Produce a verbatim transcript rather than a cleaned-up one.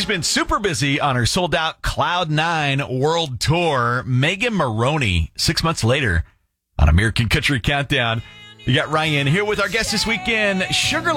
she's been super busy on her sold-out Cloud nine World Tour. Megan Moroney, six months later on American Country Countdown. You got Ryan here with our guest this weekend, Sugar